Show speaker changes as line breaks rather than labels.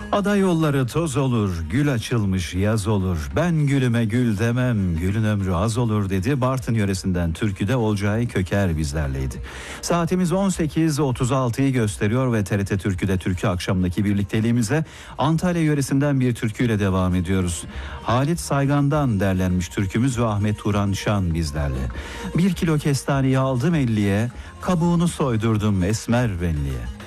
Ada yolları toz olur, gül açılmış yaz olur. Ben gülüme gül demem, gülün ömrü az olur dedi. Bartın yöresinden türküde Olcay Köker bizlerleydi. Saatimiz 18.36'yı gösteriyor ve TRT Türkü'de Türkü akşamındaki birlikteliğimize Antalya yöresinden bir türküyle devam ediyoruz. Halit Saygan'dan derlenmiş türkümüz ve Ahmet Turan Şan bizlerle. 1 kilo kestaneyi aldım 50'ye, kabuğunu soydurdum esmer benliğe.